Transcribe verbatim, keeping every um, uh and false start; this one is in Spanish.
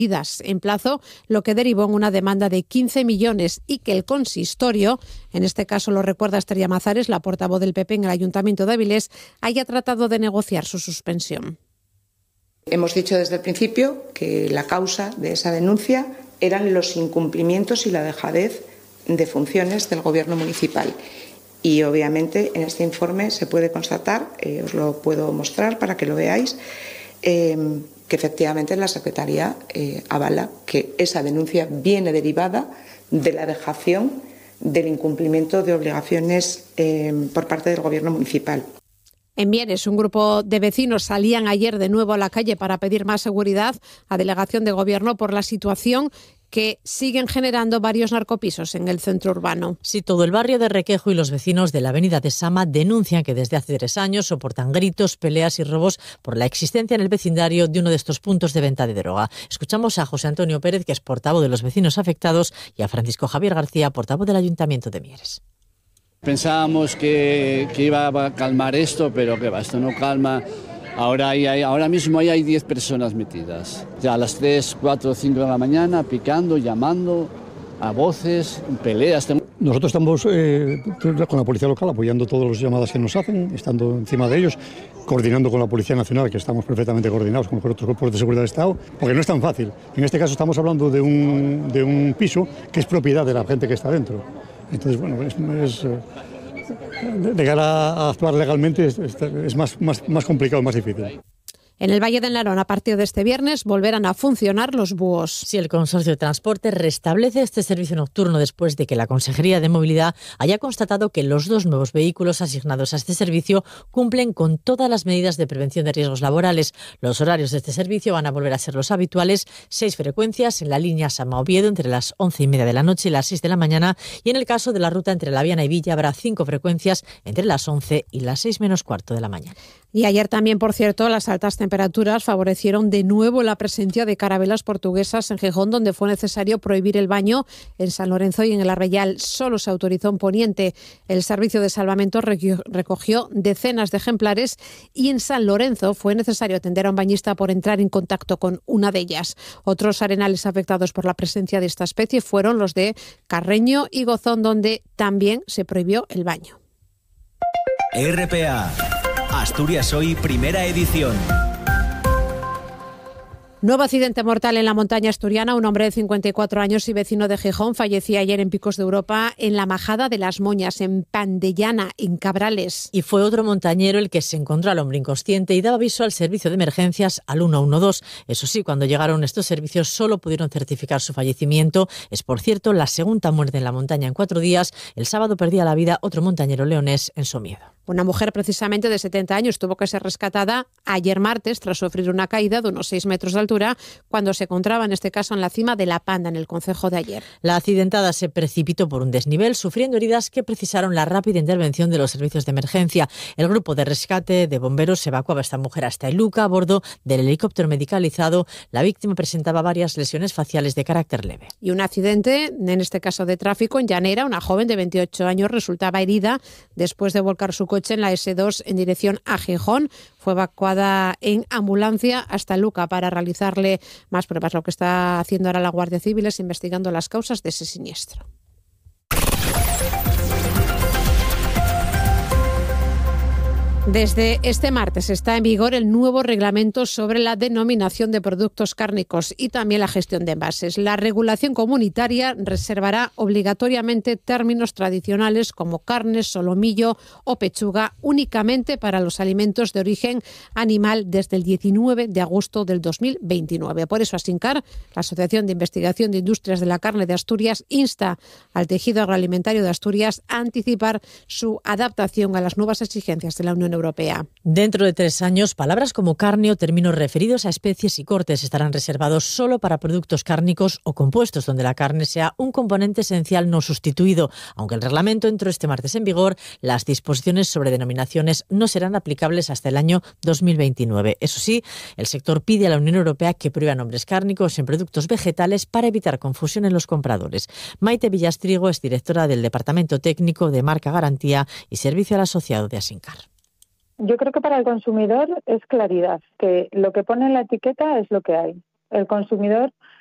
en plazo, lo que derivó en una demanda de quince millones y que el consistorio, en este caso lo recuerda Esther Llamazares, la portavoz del P P en el Ayuntamiento de Avilés, haya tratado de negociar su suspensión. Hemos dicho desde el principio que la causa de esa denuncia eran los incumplimientos y la dejadez de funciones del Gobierno municipal. Y obviamente en este informe se puede constatar, eh, os lo puedo mostrar para que lo veáis, eh, que efectivamente la Secretaría eh, avala que esa denuncia viene derivada de la dejación del incumplimiento de obligaciones eh, por parte del Gobierno municipal. En Mieres, un grupo de vecinos salían ayer de nuevo a la calle para pedir más seguridad a delegación de Gobierno por la situación que siguen generando varios narcopisos en el centro urbano. Sí, todo el barrio de Requejo y los vecinos de la avenida de Sama denuncian que desde hace tres años soportan gritos, peleas y robos por la existencia en el vecindario de uno de estos puntos de venta de droga. Escuchamos a José Antonio Pérez, que es portavoz de los vecinos afectados, y a Francisco Javier García, portavoz del Ayuntamiento de Mieres. Pensábamos que, que iba a calmar esto, pero que va, esto no calma. Ahora, hay, hay, ahora mismo ahí hay diez personas metidas. Ya a las tres, cuatro, cinco de la mañana, picando, llamando, a voces, peleas. Nosotros estamos eh, con la Policía Local apoyando todas las llamadas que nos hacen, estando encima de ellos, coordinando con la Policía Nacional, que estamos perfectamente coordinados con otros cuerpos de seguridad del Estado, porque no es tan fácil. En este caso estamos hablando de un, de un piso que es propiedad de la gente que está dentro. Entonces, bueno, es... es de cara a actuar legalmente es, es más, más, más complicado, más difícil. En el Valle del Narón, a partir de este viernes, volverán a funcionar los búhos. Si el Consorcio de Transporte restablece este servicio nocturno después de que la Consejería de Movilidad haya constatado que los dos nuevos vehículos asignados a este servicio cumplen con todas las medidas de prevención de riesgos laborales. Los horarios de este servicio van a volver a ser los habituales, seis frecuencias en la línea Sama-Oviedo entre las once y media de la noche y las seis de la mañana, y en el caso de la ruta entre La Viana y Villa habrá cinco frecuencias entre las once y las seis menos cuarto de la mañana. Y ayer también, por cierto, las altas temperaturas favorecieron de nuevo la presencia de carabelas portuguesas en Gijón, donde fue necesario prohibir el baño. En San Lorenzo y en el Arreyal solo se autorizó en Poniente. El servicio de salvamento recogió decenas de ejemplares y en San Lorenzo fue necesario atender a un bañista por entrar en contacto con una de ellas. Otros arenales afectados por la presencia de esta especie fueron los de Carreño y Gozón, donde también se prohibió el baño. R P A Asturias Hoy, primera edición. Nuevo accidente mortal en la montaña asturiana. Un hombre de cincuenta y cuatro años y vecino de Gijón fallecía ayer en Picos de Europa, en la Majada de las Moñas, en Pandellana, en Cabrales. Y fue otro montañero el que se encontró al hombre inconsciente y daba aviso al servicio de emergencias, al uno uno dos. Eso sí, cuando llegaron estos servicios solo pudieron certificar su fallecimiento. Es, por cierto, la segunda muerte en la montaña en cuatro días. El sábado perdía la vida otro montañero leonés en Somiedo. Una mujer precisamente de setenta años tuvo que ser rescatada ayer martes tras sufrir una caída de unos seis metros de altura cuando se encontraba, en este caso, en la cima de La Panda, en el concejo de Ayer. La accidentada se precipitó por un desnivel, sufriendo heridas que precisaron la rápida intervención de los servicios de emergencia. El grupo de rescate de bomberos evacuaba a esta mujer hasta Iluca a bordo del helicóptero medicalizado. La víctima presentaba varias lesiones faciales de carácter leve. Y un accidente, en este caso de tráfico, en Llanera. Una joven de veintiocho años resultaba herida después de volcar su coche en la ese dos en dirección a Gijón. Fue evacuada en ambulancia hasta Luca para realizarle más pruebas. Lo que está haciendo ahora la Guardia Civil es investigando las causas de ese siniestro. Desde este martes está en vigor el nuevo reglamento sobre la denominación de productos cárnicos y también la gestión de envases. La regulación comunitaria reservará obligatoriamente términos tradicionales como carne, solomillo o pechuga únicamente para los alimentos de origen animal desde el diecinueve de agosto del dos mil veintinueve. Por eso Asincar, la Asociación de Investigación de Industrias de la Carne de Asturias, insta al tejido agroalimentario de Asturias a anticipar su adaptación a las nuevas exigencias de la Unión Europea. Dentro de tres años, palabras como carne o términos referidos a especies y cortes estarán reservados solo para productos cárnicos o compuestos donde la carne sea un componente esencial no sustituido. Aunque el reglamento entró este martes en vigor, las disposiciones sobre denominaciones no serán aplicables hasta el año dos mil veintinueve. Eso sí, el sector pide a la Unión Europea que prohíba nombres cárnicos en productos vegetales para evitar confusión en los compradores. Maite Villastrigo es directora del Departamento Técnico de Marca Garantía y Servicio al Asociado de Asincar. Yo creo que para el consumidor es claridad, que lo que pone en la etiqueta es lo que hay. El consumidor